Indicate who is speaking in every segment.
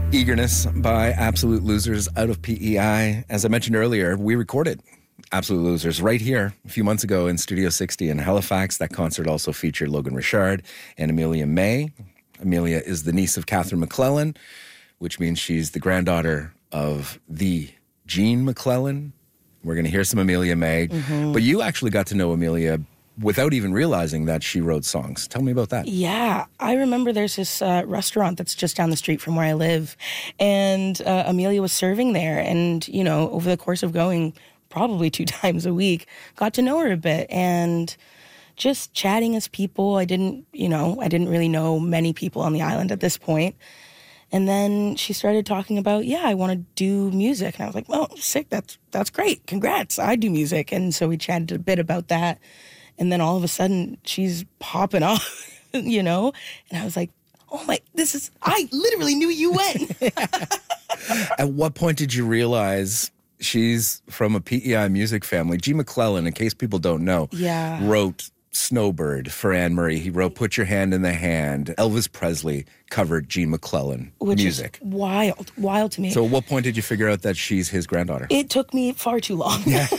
Speaker 1: Eagerness by Absolute Losers out of PEI. As I mentioned earlier, we recorded Absolute Losers right here a few months ago in Studio 60 in Halifax. That concert also featured Logan Richard and Amelia May. Amelia is the niece of Catherine McClellan, which means she's the granddaughter of the Gene McClellan. We're going to hear some Amelia May. Mm-hmm. But you actually got to know Amelia without even realizing that she wrote songs. Tell me about that.
Speaker 2: Yeah, I remember there's this restaurant that's just down the street from where I live, and Amelia was serving there, and, you know, over the course of going probably 2 times a week, got to know her a bit, and just chatting as people. I didn't really know many people on the island at this point. And then she started talking about, I want to do music. And I was like, oh, sick, that's great. Congrats, I do music. And so we chatted a bit about that. And then all of a sudden, she's popping off, you know? And I was like, oh my, I literally knew you when.
Speaker 1: At what point did you realize she's from a PEI music family? G. McClellan, in case people don't know, wrote Snowbird for Anne Marie. He wrote Put Your Hand in the Hand. Elvis Presley covered Gene McClellan music.
Speaker 2: Which is wild to me.
Speaker 1: So at what point did you figure out that she's his granddaughter?
Speaker 2: It took me far too long. Yeah.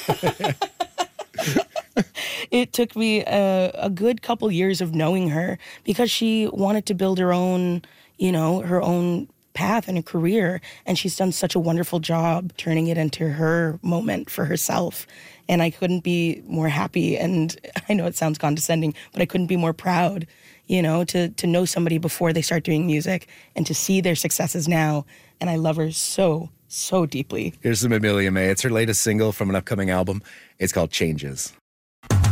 Speaker 2: It took me a good couple years of knowing her because she wanted to build her own, her own path and a career. And she's done such a wonderful job turning it into her moment for herself. And I couldn't be more happy. And I know it sounds condescending, but I couldn't be more proud, to know somebody before they start doing music and to see their successes now. And I love her so deeply.
Speaker 1: Here's some Amelia May. It's her latest single from an upcoming album. It's called Changes.